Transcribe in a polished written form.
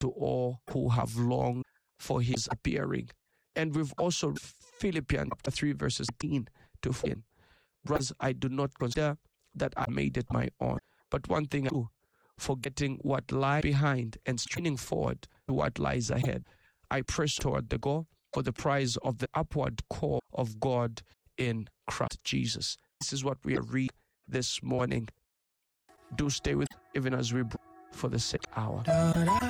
to all who have longed for his appearing. And we've also Philippians chapter 3 verses 18 to 14. Brothers, I do not consider that I made it my own, but one thing I do, forgetting what lies behind and straining forward to what lies ahead, I press toward the goal for the prize of the upward call of God in Christ Jesus. This is what we read this morning. Do stay with even as we for the 6th hour.